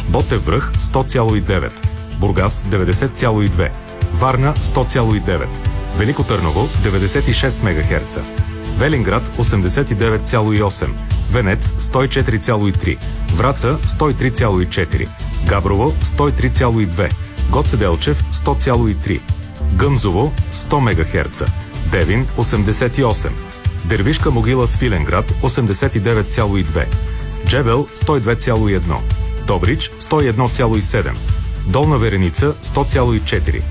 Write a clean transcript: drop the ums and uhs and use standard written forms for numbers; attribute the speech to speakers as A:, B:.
A: Ботев връх 100,9, Бургас 90,2, Варна 100,9, Велико Търново 96 МГц, Велинград 89,8, Венец 104,3, Враца 103,4, Габрово 103,2, Гоце Делчев 100,3, Гъмзово 100 МГц, Девин 88, Дервишка могила Свиленград 89,2, Джебел 102,1, Добрич 101,7, Долна Вереница 100,4,